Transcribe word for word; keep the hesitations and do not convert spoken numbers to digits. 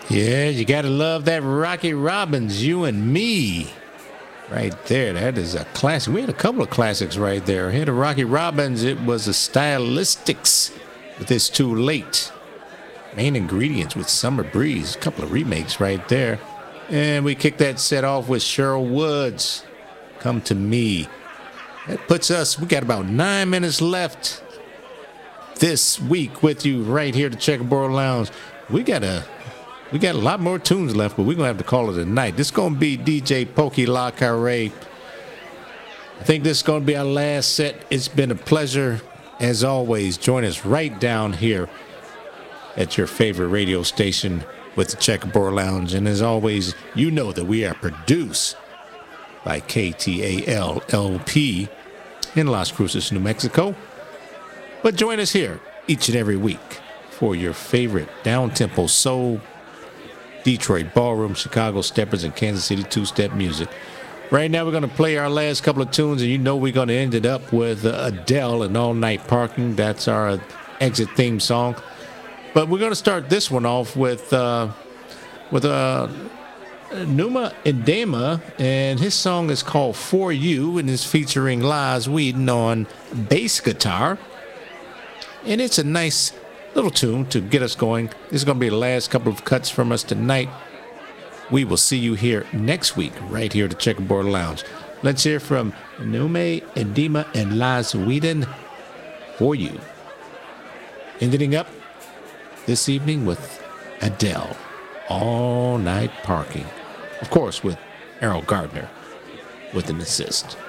Yeah, you got to love that Rocky Robbins, You and Me. Right there. That is a classic. We had a couple of classics right there. Here to Rocky Robbins, it was a Stylistics with It's Too Late. Main Ingredients with Summer Breeze. A couple of remakes right there. And we kicked that set off with Cheryl Woods, Come to Me. That puts us, we got about nine minutes left this week with you right here at the Checkerboard Lounge. We got a we got a lot more tunes left, but we're gonna have to call it a night. This is gonna be D J Pokey La Carre. I think this is gonna be our last set. It's been a pleasure as always. Join us right down here at your favorite radio station with the Checkerboard Lounge. And as always, you know that we are produced by K T A L L P in Las Cruces, New Mexico. But join us here each and every week for your favorite down-tempo soul, Detroit ballroom, Chicago steppers, and Kansas City two-step music. Right now we're going to play our last couple of tunes, and you know we're going to end it up with uh, Adele and All Night Parking. That's our exit theme song. But we're going to start this one off with uh, with uh, Numa Edema, and his song is called For You, and is featuring Laz Whedon on bass guitar. And it's a nice little tune to get us going. This is going to be the last couple of cuts from us tonight. We will see you here next week, right here at the Checkerboard Lounge. Let's hear from Numa Edema and Laz Whedon, For You. Ending up this evening with Adele, All Night Parking. Of course, with Errol Gardner with an assist.